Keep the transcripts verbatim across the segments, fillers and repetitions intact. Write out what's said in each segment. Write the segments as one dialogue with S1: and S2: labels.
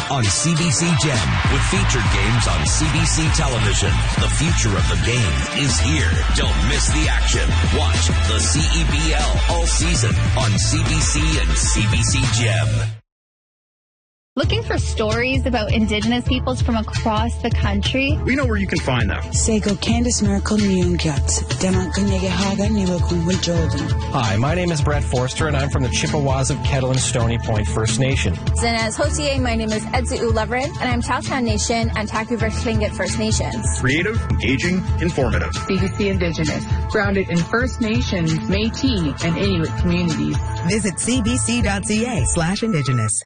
S1: on C B C Gem with featured games on C B C television. The future of the game is here. Don't miss the action. Watch the C E B L all season on C B C and C B C Gem.
S2: Looking for stories about Indigenous peoples from across the country?
S3: We know where you can find them.
S4: Sego Candice Miracle
S5: Hi, my name is Brett Forster, and I'm from the Chippewas of Kettle and Stony Point First Nation.
S6: Zinez Hotier, my name is Edzu Leverin, and I'm Tahltan Nation and Taku-Versh Tlingit First Nations.
S3: Creative, engaging, informative.
S7: C B C Indigenous, grounded in First Nations, Métis, and Inuit communities.
S8: Visit cbc.ca slash Indigenous.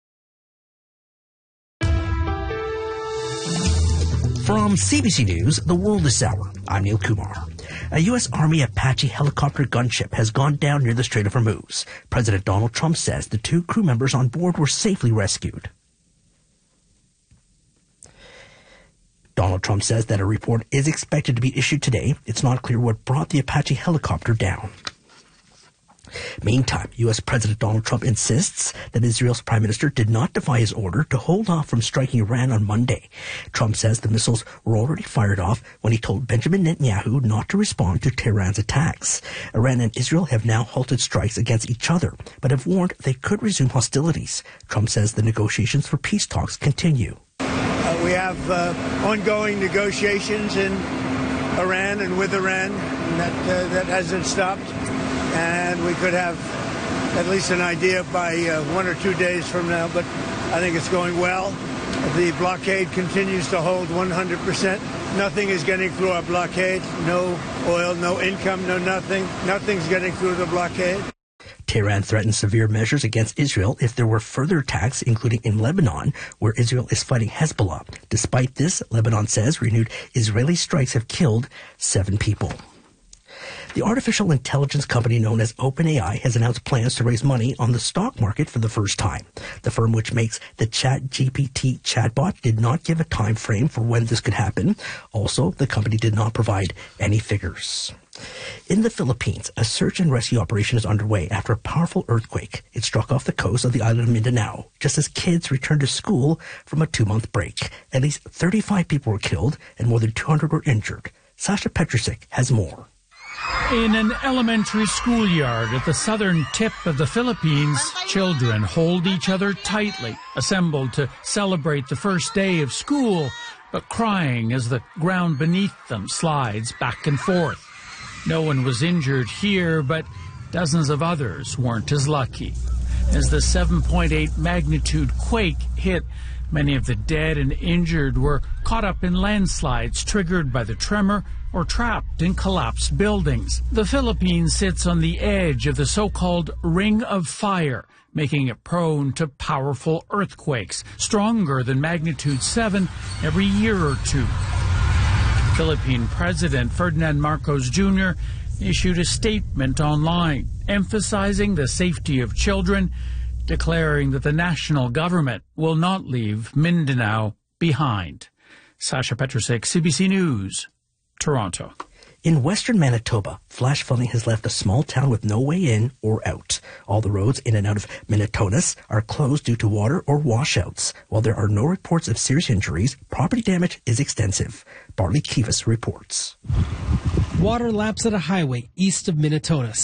S9: From C B C News, The World This Hour, I'm Neil Kumar. A U S Army Apache helicopter gunship has gone down near the Strait of Hormuz. President Donald Trump says the two crew members on board were safely rescued. Donald Trump says that a report is expected to be issued today. It's not clear what brought the Apache helicopter down. Meantime, U S President Donald Trump insists that Israel's prime minister did not defy his order to hold off from striking Iran on Monday. Trump says the missiles were already fired off when he told Benjamin Netanyahu not to respond to Tehran's attacks. Iran and Israel have now halted strikes against each other, but have warned they could resume hostilities. Trump says the negotiations for peace talks continue.
S10: Uh, we have uh, ongoing negotiations in Iran and with Iran, and that, uh, that hasn't stopped. And we could have at least an idea by uh, one or two days from now, but I think it's going well. The blockade continues to hold one hundred percent. Nothing is getting through our blockade. No oil, no income, no nothing. Nothing's getting through the blockade.
S9: Tehran threatens severe measures against Israel if there were further attacks, including in Lebanon, where Israel is fighting Hezbollah. Despite this, Lebanon says renewed Israeli strikes have killed seven people. The artificial intelligence company known as OpenAI has announced plans to raise money on the stock market for the first time. The firm, which makes the ChatGPT chatbot, did not give a time frame for when this could happen. Also, the company did not provide any figures. In the Philippines, a search and rescue operation is underway after a powerful earthquake. It struck off the coast of the island of Mindanao just as kids returned to school from a two-month break. At least thirty-five people were killed and more than two hundred were injured. Sasha Petrusik has more.
S11: In an elementary schoolyard at the southern tip of the Philippines, children hold each other tightly, assembled to celebrate the first day of school, but crying as the ground beneath them slides back and forth. No one was injured here, but dozens of others weren't as lucky. As the seven point eight magnitude quake hit, many of the dead and injured were caught up in landslides triggered by the tremor or trapped in collapsed buildings. The Philippines sits on the edge of the so-called Ring of Fire, making it prone to powerful earthquakes, stronger than magnitude seven every year or two. Philippine President Ferdinand Marcos Junior issued a statement online emphasizing the safety of children, declaring that the national government will not leave Mindanao behind. Sasha Petrusik, C B C News, Toronto.
S9: In western Manitoba, flash flooding has left a small town with no way in or out. All the roads in and out of Minnetonka are closed due to water or washouts. While there are no reports of serious injuries, property damage is extensive. Bartley Kivas reports.
S12: Water laps at a highway east of Minnetonka.